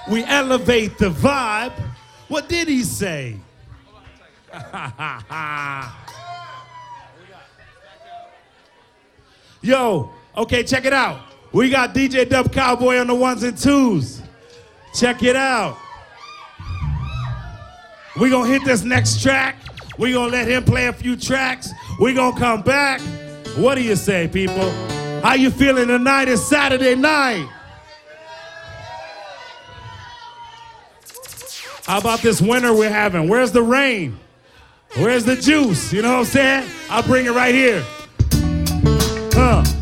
We elevate the vibe. What did he say? Yo, okay, check it out. We got DJ Dub Cowboy on the ones and twos. Check it out. We gonna hit this next track. We gonna let him play a few tracks. We gonna come back. What do you say, people? How you feeling tonight? It's Saturday night. How about this winter we're having? Where's the rain? Where's the juice? You know what I'm saying? I'll bring it right here.